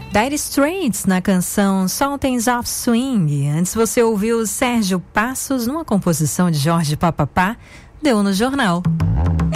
Dire Straits na canção Sultans of Swing. Antes você ouviu Sérgio Passos numa composição de Jorge Papapá, Deu no Jornal.